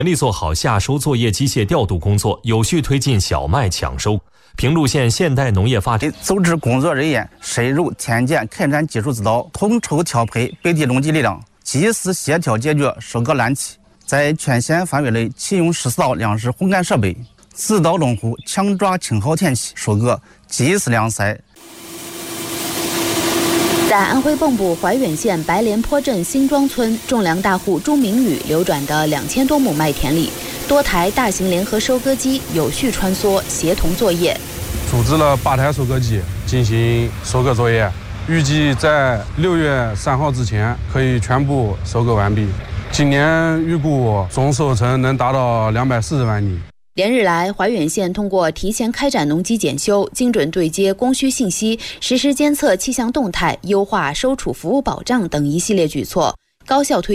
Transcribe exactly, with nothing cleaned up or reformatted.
全力做好夏收作业机械调度工作，有序推进小麦抢收。平陆县现代农业发展组织工作人员深入田间开展技术指导，统筹调配本地农机力量，及时协调解决收割难题，在全县范围内启用十四套粮食烘干设备，指导农户强抓晴好天气收割，及时晾晒。 在安徽蚌埠怀远县白莲坡镇新庄村种粮大户朱明宇流转的两千多亩麦田里，多台大型联合收割机有序穿梭，协同作业。 组织了八台收割机进行收割作业，预计在六月三号之前可以全部收割完毕。今年预估总收成能达到两百四十万拟。 连日来，怀远县通过提前开展农机检修、精准对接供需信息、实时监测气象动态、优化收储服务保障等一系列举措，高效推